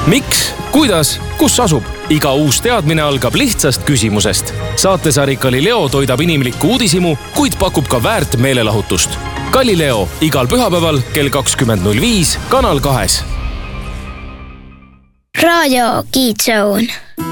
Miks? Kuidas? Kus asub? Iga uus teadmine algab lihtsast küsimusest. Saatesari Galileo toidab inimlikku uudishimu, kuid pakub ka väärt meelelahutust. Galileo igal pühapäeval kell 20.05 Kanal 2. Raadio Kids Zone.